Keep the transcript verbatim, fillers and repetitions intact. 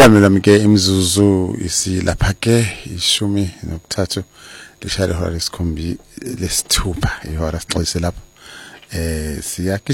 Lamela ke imzuzu isilapha ke ishumi nokuthathu lishaya ihora lesikhombisa lesithupha ihora sixolise lapho eh siya